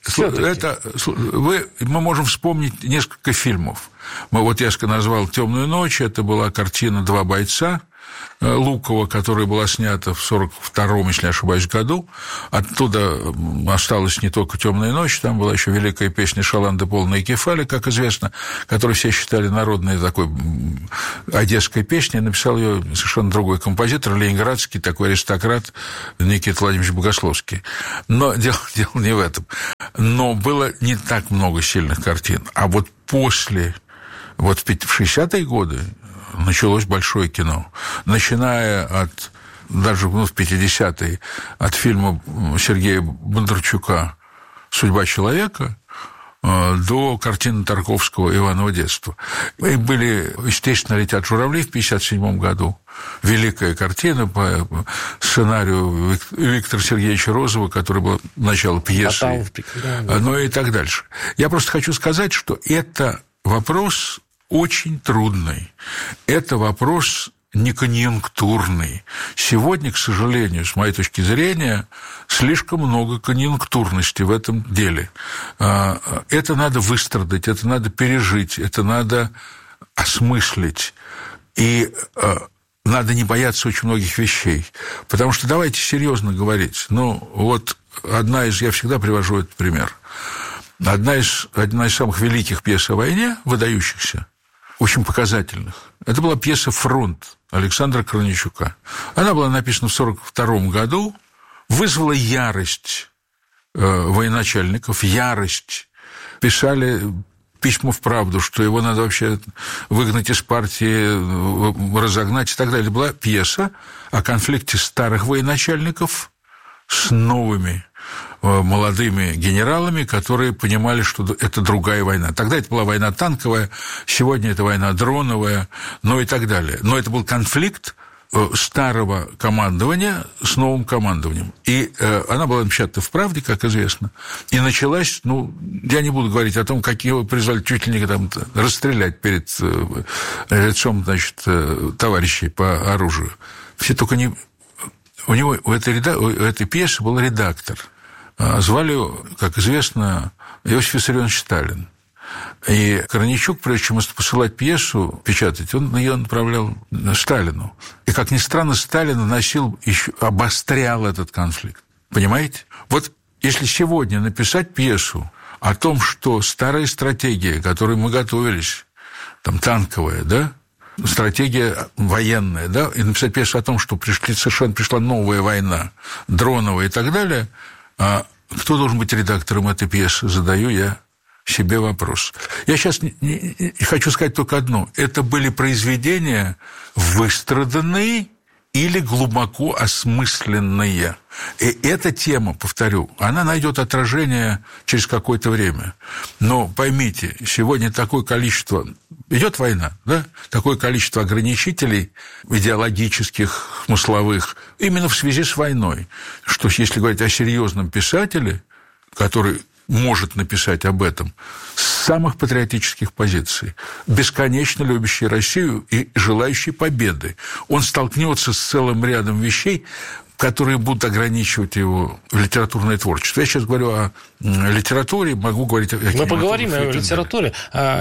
мы можем вспомнить несколько фильмов. Я назвал «Темную ночь», это была картина «Два бойца» Лукова, которая была снята в 1942, если не ошибаюсь, году. Оттуда осталась не только «Темная ночь», там была еще великая песня «Шаланды полные кефали», как известно, которую все считали народной такой одесской песней. Написал ее совершенно другой композитор, ленинградский такой аристократ Никита Владимирович Богословский. Но дело не в этом. Но было не так много сильных картин. А вот после, в 60-е годы, началось большое кино. Начиная от, даже в 50-е, от фильма Сергея Бондарчука «Судьба человека» до картины Тарковского «Иваново детство». И были, естественно, «Летят журавли» в 1957 году. Великая картина по сценарию Виктора Сергеевича Розова, который был начало пьесы, и так дальше. Я просто хочу сказать, что это вопрос очень трудный. Это вопрос не конъюнктурный. Сегодня, к сожалению, с моей точки зрения, слишком много конъюнктурности в этом деле. Это надо выстрадать, это надо пережить, это надо осмыслить. И надо не бояться очень многих вещей. Потому что, давайте серьезно говорить, я всегда привожу этот пример. Одна из самых великих пьес о войне, выдающихся, очень показательных. Это была пьеса «Фронт» Александра Корнейчука. Она была написана в 1942 году, вызвала ярость военачальников, ярость. Писали письма в «Правду», что его надо вообще выгнать из партии, разогнать и так далее. Это была пьеса о конфликте старых военачальников с новыми молодыми генералами, которые понимали, что это другая война. Тогда это была война танковая, сегодня это война дроновая, и так далее. Но это был конфликт старого командования с новым командованием. И она была напечатана в «Правде», как известно, и началась, я не буду говорить о том, как его призвали чуть ли не расстрелять перед лицом, товарищей по оружию. Все только не... У этой пьесы был редактор. Звали его, как известно, Иосиф Виссарионович Сталин. И Корнейчук, прежде чем посылать пьесу, печатать, он ее направлял Сталину. И, как ни странно, Сталин обострял этот конфликт. Понимаете? Если сегодня написать пьесу о том, что старая стратегия, к которой мы готовились, танковая, стратегия военная, и написать пьесу о том, что совершенно пришла новая война, дроновая и так далее, кто должен быть редактором этой пьесы, задаю я себе вопрос. Я сейчас хочу сказать только одно. Это были произведения выстраданные или глубоко осмысленные. И эта тема, повторю, она найдет отражение через какое-то время. Но поймите, сегодня такое количество... Идет война, такое количество ограничителей идеологических, смысловых, именно в связи с войной, что если говорить о серьезном писателе, который может написать об этом с самых патриотических позиций, бесконечно любящий Россию и желающий победы, он столкнется с целым рядом вещей, которые будут ограничивать его литературное творчество. Я сейчас говорю о литературе, могу говорить о кинематографе. Мы поговорим о литературе.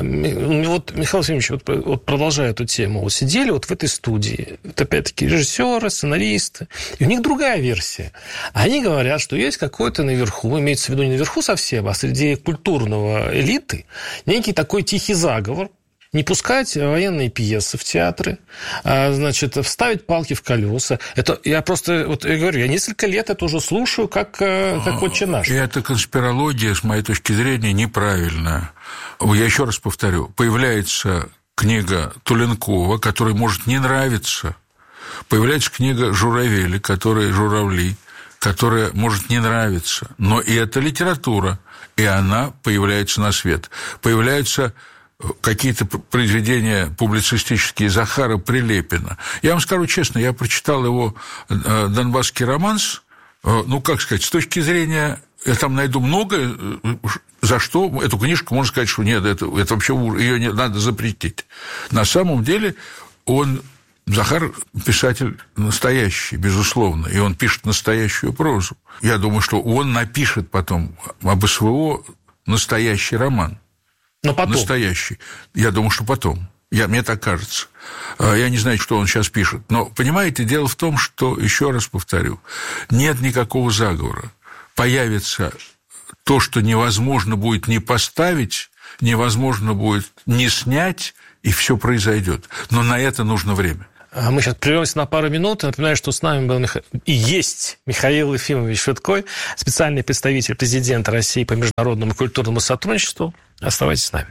Михаил Васильевич, продолжая эту тему, сидели в этой студии, опять-таки режиссеры, сценаристы, и у них другая версия. Они говорят, что есть какой-то наверху, имеется в виду не наверху совсем, а среди культурного элиты, некий такой тихий заговор, не пускать военные пьесы в театры, значит, вставить палки в колеса. Это я просто, вот я говорю, я несколько лет это уже слушаю, как «Отче наш». И эта конспирология, с моей точки зрения, неправильная. Я еще раз повторю, появляется книга Туленкова, которая может не нравиться. Появляется книга Журавели, «Журавли», которая может не нравиться. Но и это литература, и она появляется на свет. Появляются какие-то произведения публицистические Захара Прилепина. Я вам скажу честно, я прочитал его «Донбасский романс». Ну, как сказать, с точки зрения... Я там найду многое, за что эту книжку можно сказать, что нет, это вообще ее надо запретить. На самом деле Захар писатель настоящий, безусловно, и он пишет настоящую прозу. Я думаю, что он напишет потом об СВО настоящий роман. Но потом. Настоящий. Я думаю, что потом. Мне так кажется. Я не знаю, что он сейчас пишет. Но, понимаете, дело в том, что, еще раз повторю, нет никакого заговора. Появится то, что невозможно будет не поставить, невозможно будет не снять, и все произойдет. Но на это нужно время. Мы сейчас прервемся на пару минут. Напоминаю, что с нами был и есть Михаил Ефимович Швидкой, специальный представитель президента России по международному культурному сотрудничеству. Оставайтесь с нами.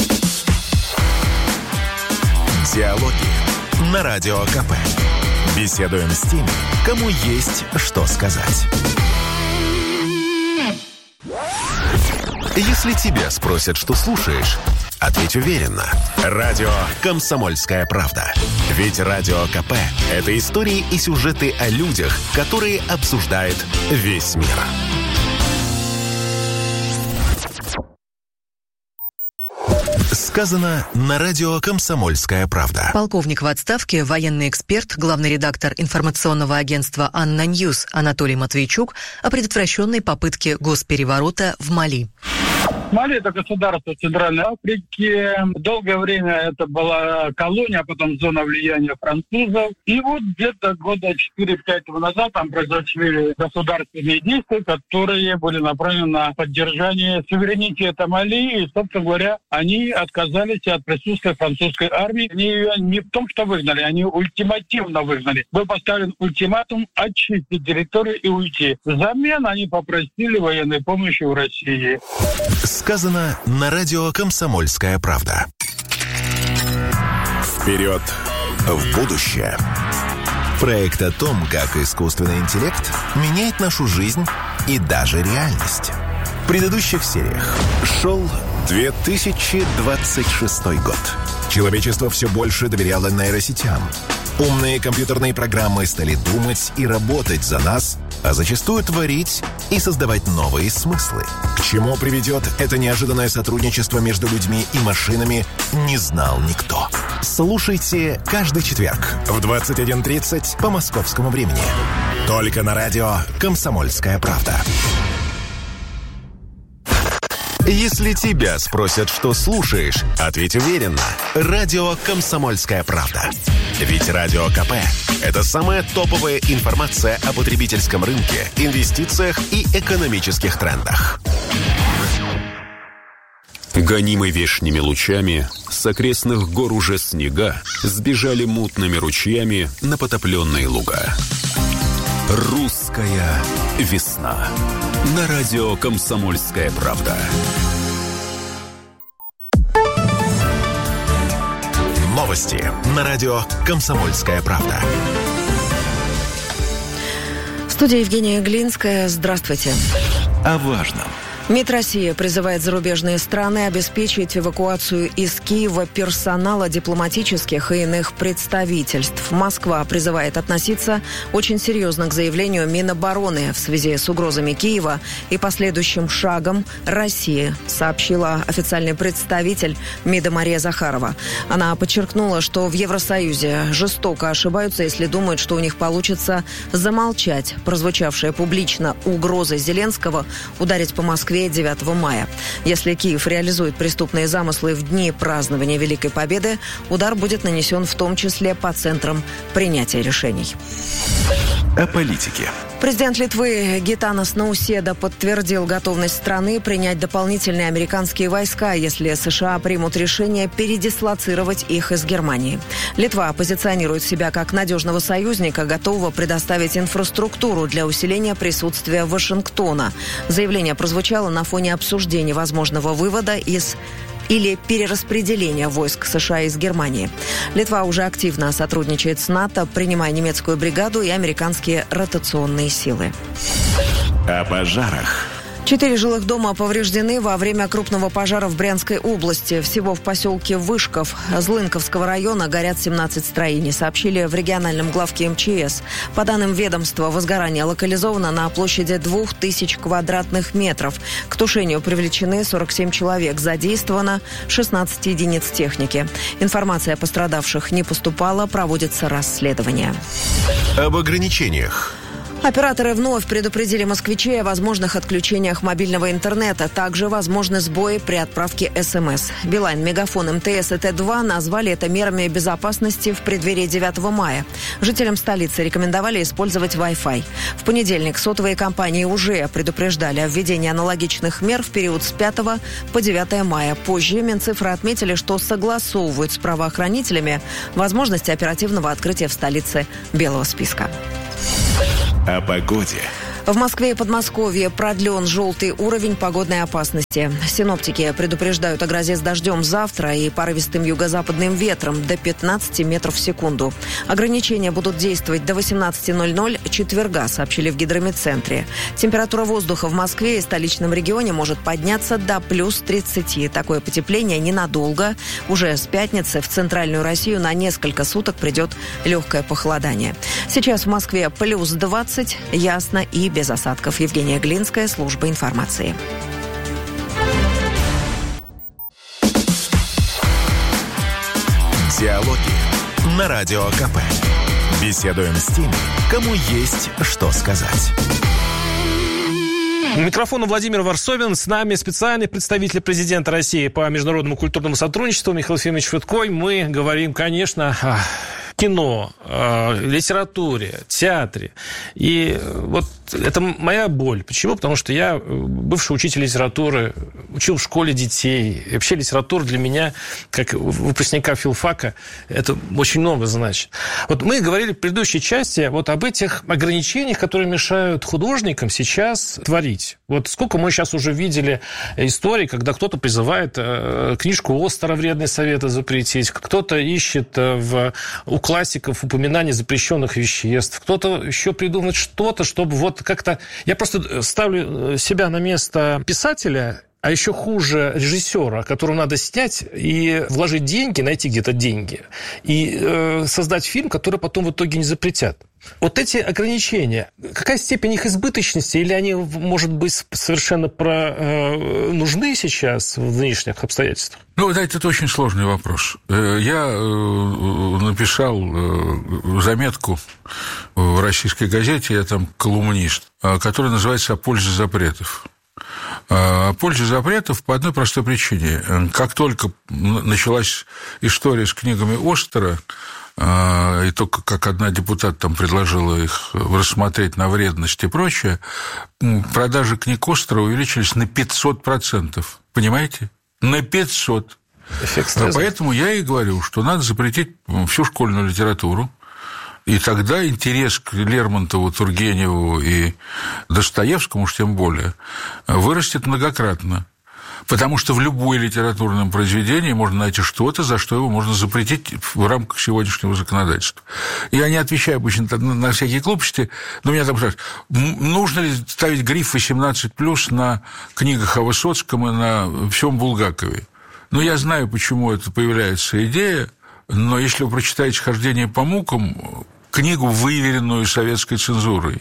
Диалоги на Радио КП. Беседуем с теми, кому есть что сказать. Если тебя спросят, что слушаешь, ответь уверенно. Радио «Комсомольская правда». Ведь Радио КП – это истории и сюжеты о людях, которые обсуждает весь мир. Сказано на радио «Комсомольская правда». Полковник в отставке, военный эксперт, главный редактор информационного агентства «Анна Ньюс» Анатолий Матвейчук о предотвращенной попытке госпереворота в Мали. Мали – это государство Центральной Африки. Долгое время это была колония, а потом зона влияния французов. И вот где-то года 4-5 назад там произошли государственные действия, которые были направлены на поддержание суверенитета Мали. И, собственно говоря, они отказались от присутствия французской армии. Они ее не в том, что выгнали, они ультимативно выгнали. Был поставлен ультиматум очистить территорию и уйти. Взамен они попросили военной помощи у России. Сказано на радио «Комсомольская правда». Вперед в будущее. Проект о том, как искусственный интеллект меняет нашу жизнь и даже реальность. В предыдущих сериях шел 2026 год. Человечество все больше доверяло нейросетям. Умные компьютерные программы стали думать и работать за нас, а зачастую творить и создавать новые смыслы. К чему приведет это неожиданное сотрудничество между людьми и машинами, не знал никто. Слушайте каждый четверг в 21:30 по московскому времени. Только на радио «Комсомольская правда». Если тебя спросят, что слушаешь, ответь уверенно. Радио «Комсомольская правда». Ведь Радио КП – это самая топовая информация о потребительском рынке, инвестициях и экономических трендах. Гонимы вешними лучами, с окрестных гор уже снега сбежали мутными ручьями на потопленные луга. Русская весна. На радио «Комсомольская правда». Новости на радио «Комсомольская правда». В студии Евгения Глинская. Здравствуйте. О важном. МИД России призывает зарубежные страны обеспечить эвакуацию из Киева персонала дипломатических и иных представительств. Москва призывает относиться очень серьезно к заявлению Минобороны в связи с угрозами Киева и последующим шагом России, сообщила официальный представитель МИДа Мария Захарова. Она подчеркнула, что в Евросоюзе жестоко ошибаются, если думают, что у них получится замолчать прозвучавшие публично угрозы Зеленского ударить по Москве 9 мая. Если Киев реализует преступные замыслы в дни празднования Великой Победы, удар будет нанесен в том числе по центрам принятия решений. о политике. Президент Литвы Гитанас Науседа подтвердил готовность страны принять дополнительные американские войска, если США примут решение передислоцировать их из Германии. Литва позиционирует себя как надежного союзника, готового предоставить инфраструктуру для усиления присутствия Вашингтона. Заявление прозвучало на фоне обсуждения возможного вывода или перераспределения войск США из Германии. Литва уже активно сотрудничает с НАТО, принимая немецкую бригаду и американские ротационные силы. О пожарах. 4 жилых дома повреждены во время крупного пожара в Брянской области. Всего в поселке Вышков Злынковского района горят 17 строений, сообщили в региональном главке МЧС. По данным ведомства, возгорание локализовано на площади 2000 квадратных метров. К тушению привлечены 47 человек. Задействовано 16 единиц техники. Информация о пострадавших не поступала, проводится расследование. Об ограничениях. Операторы вновь предупредили москвичей о возможных отключениях мобильного интернета. Также возможны сбои при отправке СМС. Билайн, Мегафон, МТС и Т2 назвали это мерами безопасности в преддверии 9 мая. Жителям столицы рекомендовали использовать Wi-Fi. В понедельник сотовые компании уже предупреждали о введении аналогичных мер в период с 5 по 9 мая. Позже Минцифры отметили, что согласовывают с правоохранителями возможности оперативного открытия в столице белого списка. О погоде. В Москве и Подмосковье продлен желтый уровень погодной опасности. Синоптики предупреждают о грозе с дождем завтра и порывистым юго-западным ветром до 15 метров в секунду. Ограничения будут действовать до 18:00 четверга, сообщили в гидрометцентре. Температура воздуха в Москве и столичном регионе может подняться до плюс 30. Такое потепление ненадолго. Уже с пятницы в центральную Россию на несколько суток придет легкое похолодание. Сейчас в Москве плюс 20, ясно и без осадков. Евгения Глинская, служба информации. Диалоги на Радио КП. Беседуем с теми, кому есть что сказать. У микрофона Владимир Варсобин. С нами специальный представитель президента России по международному культурному сотрудничеству Михаил Ефимович Федкой. Мы говорим, конечно, о кино, литературе, театре. И вот это моя боль. Почему? Потому что я бывший учитель литературы, учил в школе детей. И вообще литература для меня, как выпускника филфака, это очень много значит. Вот мы говорили в предыдущей части вот об этих ограничениях, которые мешают художникам сейчас творить. Вот сколько мы сейчас уже видели историй, когда кто-то призывает книжку Остера «Вредные советы» запретить, кто-то ищет у классиков упоминание запрещенных веществ, кто-то еще придумает что-то, чтобы вот как-то... Я просто ставлю себя на место писателя, а еще хуже режиссера, которому надо снять и вложить деньги, найти где-то деньги, и создать фильм, который потом в итоге не запретят. Вот эти ограничения, какая степень их избыточности, или они, может быть, совершенно нужны сейчас в нынешних обстоятельствах? Ну, да, это очень сложный вопрос. Я написал заметку в российской газете, я там колумнист, которая называется «О пользе запретов». О пользе запретов по одной простой причине. Как только началась история с книгами Остера, и только как одна депутат там предложила их рассмотреть на вредность и прочее, продажи книг Остера увеличились на 500%. Понимаете? На 500. Поэтому я и говорю, что надо запретить всю школьную литературу. И тогда интерес к Лермонтову, Тургеневу и Достоевскому, уж тем более, вырастет многократно. Потому что в любом литературном произведении можно найти что-то, за что его можно запретить в рамках сегодняшнего законодательства. Я не отвечаю обычно на всякие глупости, но меня там спрашивают, нужно ли ставить гриф 18+, на книгах о Высоцком и на всем Булгакове. Ну, я знаю, почему это появляется идея, но если вы прочитаете «Хождение по мукам», книгу, выверенную советской цензурой,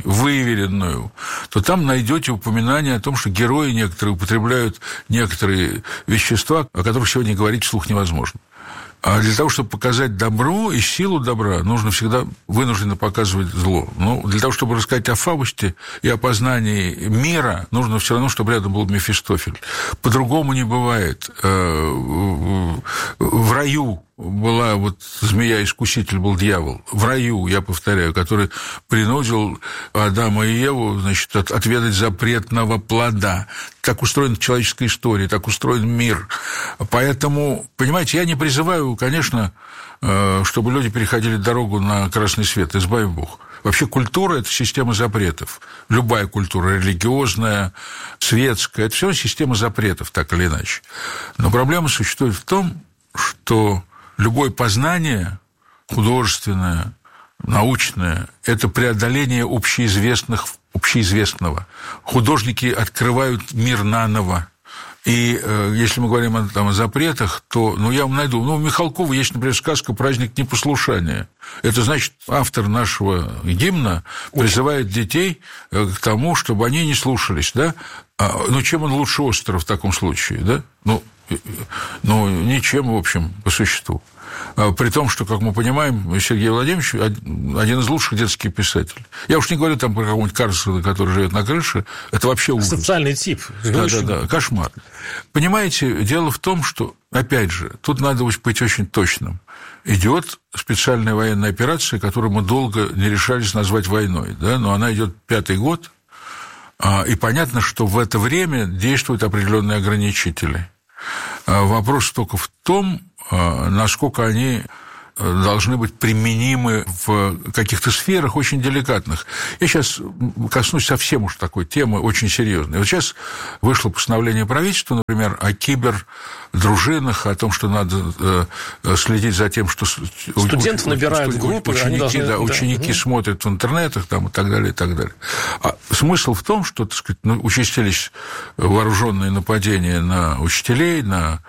то там найдете упоминание о том, что герои некоторые употребляют некоторые вещества, о которых сегодня говорить вслух невозможно. А для того, чтобы показать добро и силу добра, нужно всегда вынужденно показывать зло. Ну, для того, чтобы рассказать о Фаусте и о познании мира, нужно все равно, чтобы рядом был Мефистофель. По-другому не бывает. В раю была вот змея-искуситель, был дьявол. В раю, я повторяю, который принудил Адама и Еву, значит, отведать запретного плода. Так устроена человеческая история, так устроен мир. Поэтому, понимаете, я не призываю, конечно, чтобы люди переходили дорогу на красный свет, избави Бог. Вообще культура – это система запретов. Любая культура, религиозная, светская – это все система запретов, так или иначе. Но проблема существует в том, что любое познание художественное, научное – это преодоление общеизвестного. Художники открывают мир наново. И если мы говорим о запретах, то, я вам найду. У Михалкова есть, например, сказка «Праздник непослушания». Это значит, автор нашего гимна призывает детей к тому, чтобы они не слушались, да? Чем он лучше острова в таком случае, да? Ничем, в общем, по существу. При том, что, как мы понимаем, Сергей Владимирович один из лучших детских писателей. Я уж не говорю там про какого-нибудь Карлсона, который живет на крыше. Это вообще ужас. Социальный тип. Да, кошмар. Понимаете, дело в том, что, опять же, тут надо быть очень точным. Идет специальная военная операция, которую мы долго не решались назвать войной, да? Но она идет 5-й год, и понятно, что в это время действуют определенные ограничители. Вопрос только в том, насколько они должны быть применимы в каких-то сферах очень деликатных. Я сейчас коснусь совсем уж такой темы, очень серьезной. Вот сейчас вышло постановление правительства, например, о кибердружинах, о том, что надо следить за тем, что студентов набирают в группы, ученики смотрят в интернетах там, и так далее, и так далее. А смысл в том, что, так сказать, участились вооруженные нападения на учителей,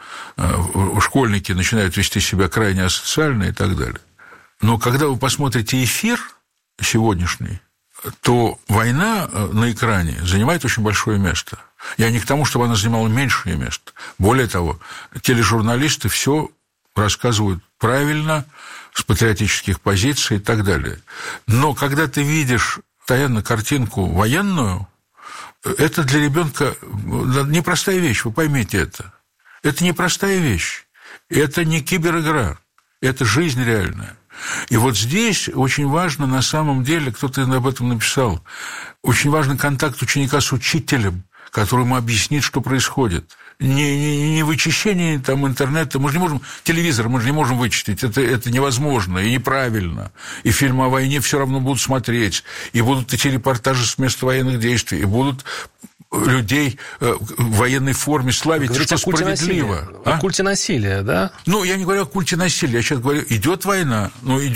школьники начинают вести себя крайне асоциально и так далее. Но когда вы посмотрите эфир сегодняшний, то война на экране занимает очень большое место. Я не к тому, чтобы она занимала меньшее место. Более того, тележурналисты все рассказывают правильно, с патриотических позиций и так далее. Но когда ты видишь постоянно картинку военную, это для ребенка непростая вещь, вы поймите это. Это непростая вещь. Это не киберигра. Это жизнь реальная. И вот здесь очень важно, на самом деле, кто-то об этом написал, очень важен контакт ученика с учителем, который ему объяснит, что происходит. Не вычищение там, интернета. Мы же не можем... Телевизор мы же не можем вычистить. Это невозможно и неправильно. И фильмы о войне все равно будут смотреть. И будут эти репортажи с места военных действий. И будут людей в военной форме славить, что справедливо. О культе насилия, да? Я не говорю о культе насилия, я сейчас говорю, идет война.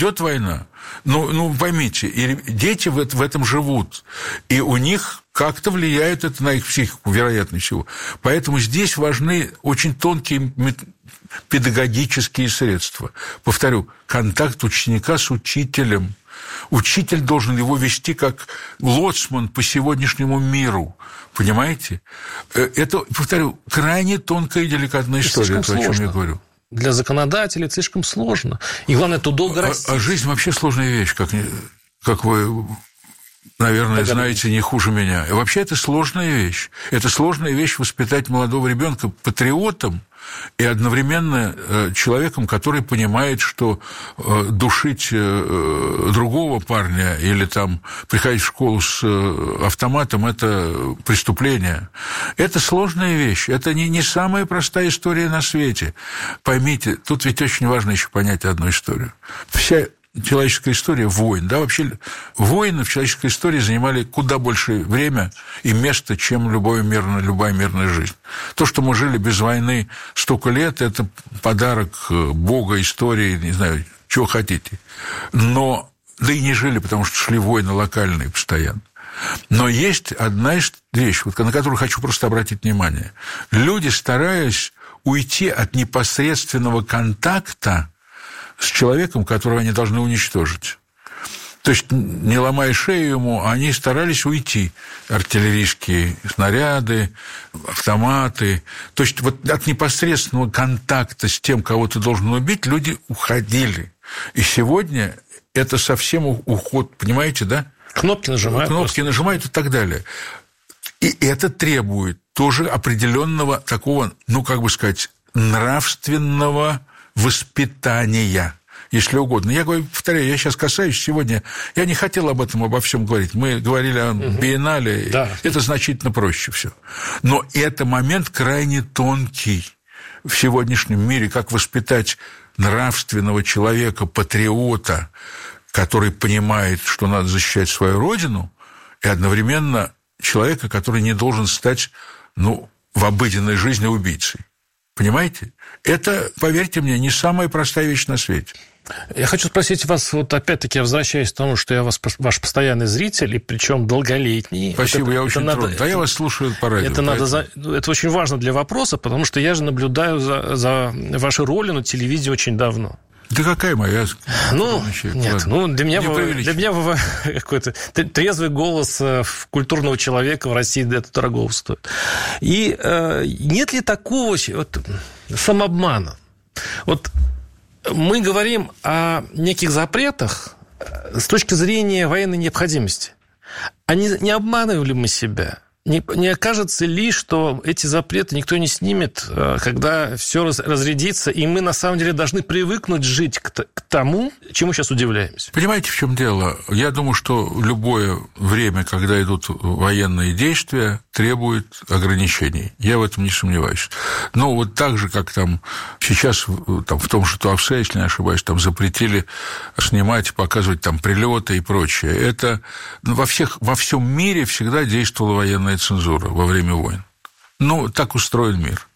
Поймите, и дети в этом живут, и у них как-то влияет это на их психику, вероятно всего. Поэтому здесь важны очень тонкие педагогические средства. Повторю, контакт ученика с учителем. Учитель должен его вести как лоцман по сегодняшнему миру. Понимаете? Это, повторю, крайне тонкая и деликатная история, о чем я говорю. Для законодателей слишком сложно. И главное, это долго расти. А жизнь вообще сложная вещь, как вы, наверное, знаете не хуже меня. И вообще это сложная вещь. Это сложная вещь воспитать молодого ребенка патриотом и одновременно человеком, который понимает, что душить другого парня или там приходить в школу с автоматом – это преступление. Это сложная вещь. Это не самая простая история на свете. Поймите, тут ведь очень важно еще понять одну историю. Вся человеческая история войн, да, вообще войны в человеческой истории занимали куда большее время и место, чем любая мирная жизнь. То, что мы жили без войны столько лет, это подарок Бога, истории, не знаю, чего хотите. Но, да и не жили, потому что шли войны локальные постоянно. Но есть одна вещь, на которую хочу просто обратить внимание. Люди, стараясь уйти от непосредственного контакта с человеком, которого они должны уничтожить. То есть, не ломая шею ему, они старались уйти. Артиллерийские снаряды, автоматы. То есть, вот от непосредственного контакта с тем, кого ты должен убить, люди уходили. И сегодня это совсем уход, понимаете, да? Кнопки нажимают и так далее. И это требует тоже определенного такого, нравственного воспитания, если угодно. Я говорю, повторяю, я сейчас касаюсь сегодня... Я не хотел обо всем говорить. Мы говорили о биеннале. Да. Это значительно проще все. Но это момент крайне тонкий в сегодняшнем мире, как воспитать нравственного человека, патриота, который понимает, что надо защищать свою родину, и одновременно человека, который не должен стать, в обыденной жизни убийцей. Понимаете? Это, поверьте мне, не самая простая вещь на свете. Я хочу спросить вас, вот опять-таки, возвращаясь к тому, что я ваш постоянный зритель, и причем долголетний. Спасибо, я очень тронут. Да, я вас слушаю по радио. Это очень важно для вопроса, потому что я же наблюдаю за вашей ролью на телевидении очень давно. Да какая моя? Нет, для меня вы какой-то трезвый голос культурного человека в России это дорого стоит. И нет ли такого самообмана? Вот мы говорим о неких запретах с точки зрения военной необходимости. А не обманываем ли мы себя? Не окажется ли, что эти запреты никто не снимет, когда все разрядится, и мы, на самом деле, должны привыкнуть жить к тому, чему сейчас удивляемся? Понимаете, в чем дело? Я думаю, что любое время, когда идут военные действия, требует ограничений. Я в этом не сомневаюсь. Но вот так же, как там сейчас в том же Туапсе, если не ошибаюсь, там запретили снимать, показывать там прилеты и прочее. Это во всем мире всегда действовала военная цензура во время войн. Так устроен мир.